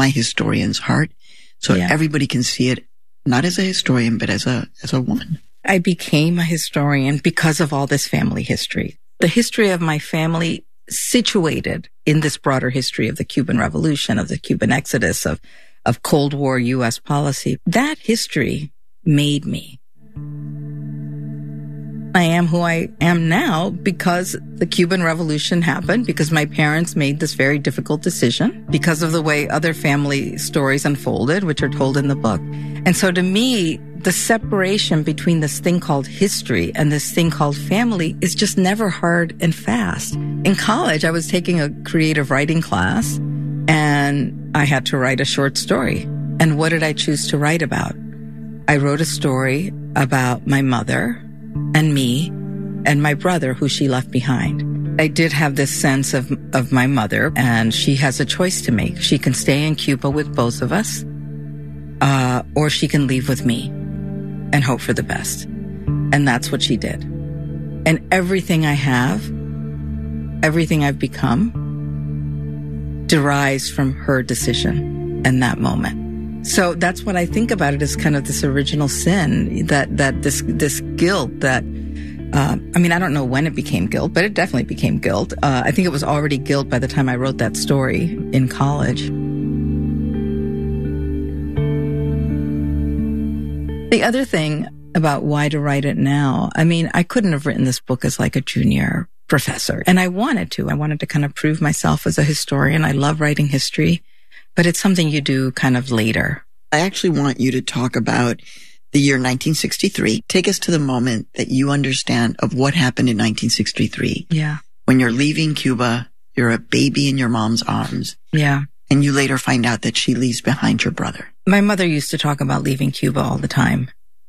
my historian's heart. So everybody can see it, not as a historian, but as a woman. I became a historian because of all this family history. The history of my family situated in this broader history of the Cuban Revolution, of the Cuban Exodus, of Cold War U.S. policy. That history made me. I am who I am now because the Cuban Revolution happened, because my parents made this very difficult decision, because of the way other family stories unfolded, which are told in the book. And so to me, the separation between this thing called history and this thing called family is just never hard and fast. In college, I was taking a creative writing class and I had to write a short story. And what did I choose to write about? I wrote a story about my mother and me and my brother who she left behind. I did have this sense of my mother, and she has a choice to make. She can stay in Cuba with both of us, or she can leave with me and hope for the best. And that's what she did. And everything I have, everything I've become, derives from her decision and that moment. So that's what I think about it as kind of this original sin, that this guilt that, I don't know when it became guilt, but it definitely became guilt. I think it was already guilt by the time I wrote that story in college. The other thing about why to write it now, I couldn't have written this book as like a junior professor. And I wanted to. I wanted to kind of prove myself as a historian. I love writing history. But it's something you do kind of later. I actually want you to talk about the year 1963. Take us to the moment that you understand of what happened in 1963. Yeah. When you're leaving Cuba, you're a baby in your mom's arms. Yeah. And you later find out that she leaves behind your brother. My mother used to talk about leaving Cuba all the time.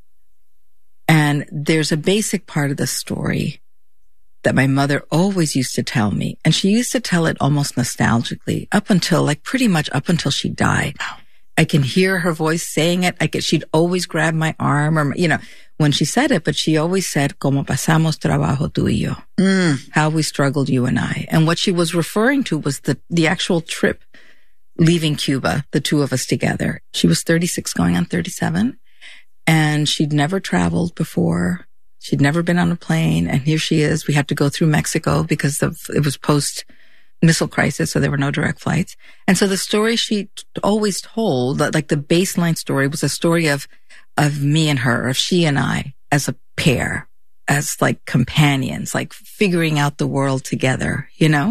And there's a basic part of the story that my mother always used to tell me. And she used to tell it almost nostalgically pretty much up until she died. I can hear her voice saying it. She'd always grab my arm or, when she said it, but she always said, como pasamos trabajo tú y yo. How we struggled, you and I. And what she was referring to was the actual trip leaving Cuba, the two of us together. She was 36 going on 37 and she'd never traveled before. She'd never been on a plane, and here she is. We had to go through Mexico because it was post-missile crisis, so there were no direct flights. And so the story she always told, like the baseline story, was a story of me and her, of she and I as a pair, as like companions, like figuring out the world together,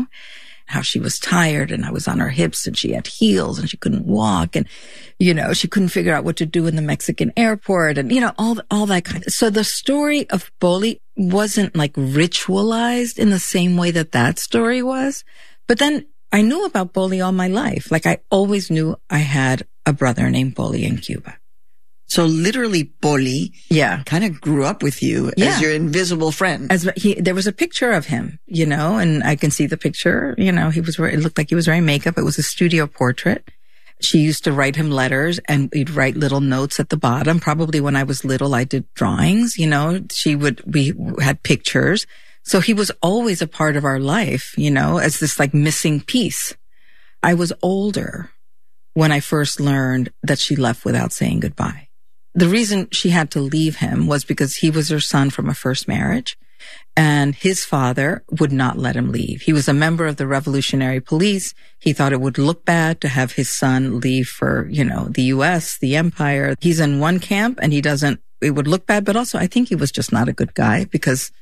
how she was tired and I was on her hips and she had heels and she couldn't walk and, she couldn't figure out what to do in the Mexican airport and, all that kind of. So the story of Poli wasn't like ritualized in the same way that story was. But then I knew about Poli all my life. Like I always knew I had a brother named Poli in Cuba. So literally Poli kind of grew up with you as your invisible friend. There was a picture of him, and I can see the picture, it looked like he was wearing makeup. It was a studio portrait. She used to write him letters and we'd write little notes at the bottom. Probably when I was little, I did drawings, we had pictures. So he was always a part of our life, as this like missing piece. I was older when I first learned that she left without saying goodbye. The reason she had to leave him was because he was her son from a first marriage and his father would not let him leave. He was a member of the Revolutionary Police. He thought it would look bad to have his son leave for, the U.S., the empire. He's in one camp and it would look bad, but also I think he was just not a good guy because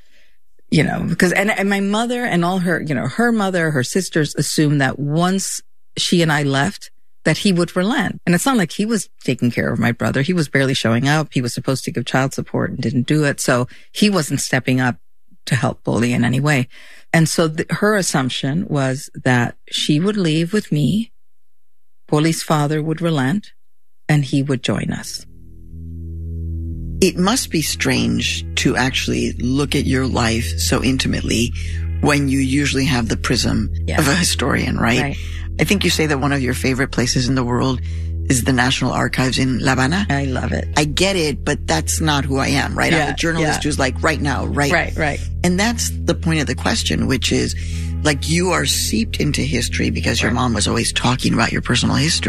and my mother and all her, her mother, her sisters assumed that once she and I left, that he would relent. And it's not like he was taking care of my brother. He was barely showing up. He was supposed to give child support and didn't do it. So he wasn't stepping up to help Poli in any way. And so her assumption was that she would leave with me, Poli's father would relent, and he would join us. It must be strange to actually look at your life so intimately when you usually have the prism of a historian, right? I think you say that one of your favorite places in the world is the National Archives in La Habana. I love it. I get it, but that's not who I am, right? I'm a journalist who's like, right now, right? Right. And that's the point of the question, which is like you are seeped into history because your mom was always talking about your personal history.